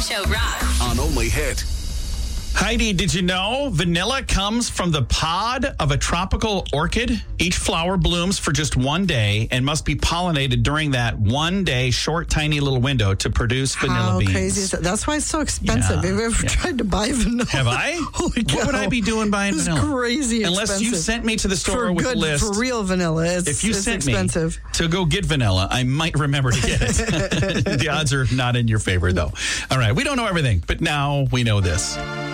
Show rocks. On Only Hit. Heidi, did you know vanilla comes from the pod of a tropical orchid? Each flower blooms for just one day and must be pollinated during that 1 day short, tiny little window to produce vanilla beans. How crazy is that? That's why it's so expensive. Yeah, Have you ever tried to buy vanilla? Have I? Holy cow. What would I be doing buying It's vanilla? crazy expensive. Unless you sent me to the store for with good, a list. For real vanilla, it's expensive. Me to go get vanilla, I might remember to get it. The odds are not in your favor, though. All right, we don't know everything, but now we know this.